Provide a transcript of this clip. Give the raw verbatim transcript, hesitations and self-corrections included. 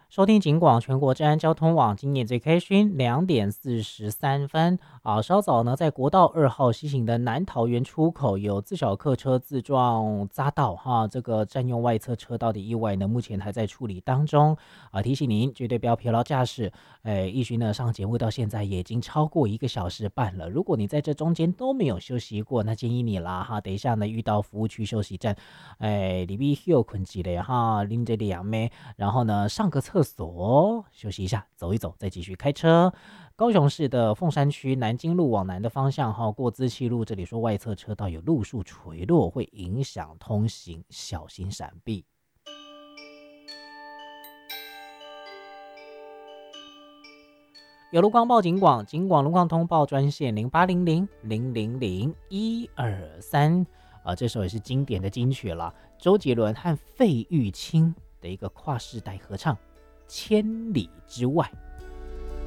收听警广全国治安交通网，今夜最开勋两点四十三分啊！稍早呢，在国道二号西行的南桃园出口有自小客车自撞匝道哈，这个占用外侧车道的意外呢，目前还在处理当中啊！提醒您绝对不要疲劳驾驶。哎，义勋呢上节目到现在也已经超过一个小时半了，如果你在这中间都没有休息过，那建议你啦哈，等一下呢遇到服务区休息站，哎，里边休困几嘞哈，拎着两妹，然后呢上个厕所休息一下，走一走，再继续开车。高雄市的凤山区南京路往南的方向哈，过资七路，这里说外侧车道有路树垂落，会影响通行，小心闪避。有路况报警广，警广路况通报专线零八零零零零零一二三啊，这首也是经典的金曲了，周杰伦和费玉清的一个跨世代合唱《千里之外》。